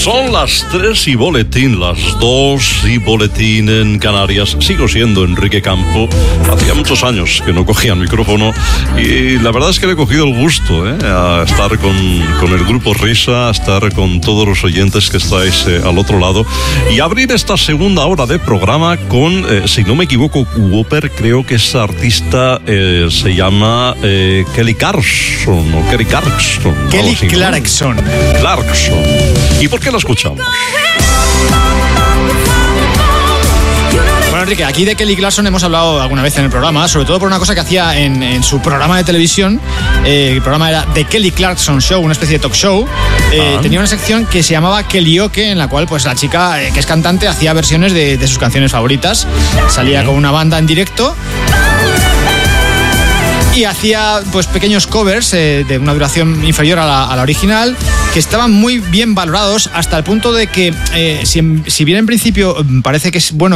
Son las 3 y boletín, las 2 y boletín en Canarias. Sigo siendo Enrique Campo. Hacía muchos años que no cogía el micrófono y la verdad es que le he cogido el gusto a estar con el grupo Risa, a estar con todos los oyentes que estáis al otro lado y abrir esta segunda hora de programa con, si no me equivoco, Whopper, creo que esa artista se llama Kelly Clarkson o Kelly Clarkson. Kelly Clarkson. Clarkson. ¿Y por qué la escuchamos? Bueno, Enrique, aquí de Kelly Clarkson hemos hablado alguna vez en el programa, sobre todo por una cosa que hacía en su programa de televisión. El programa era The Kelly Clarkson Show, una especie de talk show. Tenía una sección que se llamaba Kellyoke, en la cual pues la chica, que es cantante, hacía versiones de sus canciones favoritas. Salía con una banda en directo y hacía pues pequeños covers de una duración inferior a la original, que estaban muy bien valorados, hasta el punto de que si bien en principio parece que es bueno